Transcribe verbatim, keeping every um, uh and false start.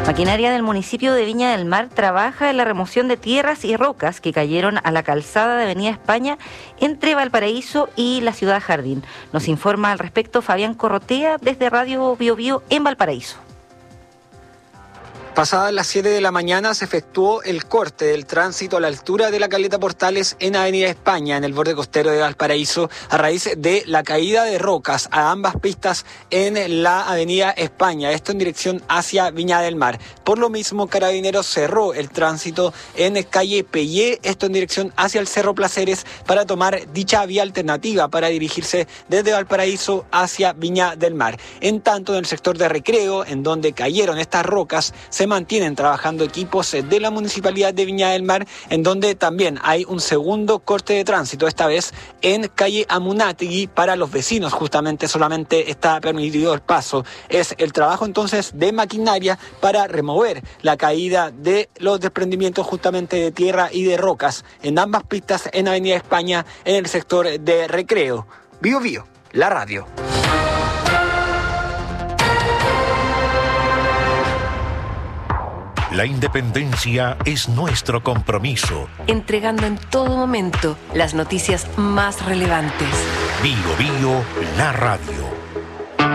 Maquinaria del municipio de Viña del Mar trabaja en la remoción de tierras y rocas que cayeron a la calzada de Avenida España entre Valparaíso y la ciudad Jardín. Nos informa al respecto Fabián Corrotea desde Radio Bio Bio en Valparaíso. Pasadas las siete de la mañana se efectuó el corte del tránsito a la altura de la Caleta Portales en Avenida España, en el borde costero de Valparaíso, a raíz de la caída de rocas a ambas pistas en la Avenida España, esto en dirección hacia Viña del Mar. Por lo mismo, Carabineros cerró el tránsito en calle Peyé, esto en dirección hacia el Cerro Placeres, para tomar dicha vía alternativa para dirigirse desde Valparaíso hacia Viña del Mar. En tanto, en el sector de Recreo, en donde cayeron estas rocas, se mantienen trabajando equipos de la Municipalidad de Viña del Mar, en donde también hay un segundo corte de tránsito, esta vez en calle Amunátegui. Para los vecinos justamente solamente está permitido el paso. Es el trabajo entonces de maquinaria para remover la caída de los desprendimientos justamente de tierra y de rocas en ambas pistas en Avenida España, en el sector de Recreo. Bio Bio, la radio. La independencia es nuestro compromiso. Entregando en todo momento las noticias más relevantes. Bio Bio, la radio.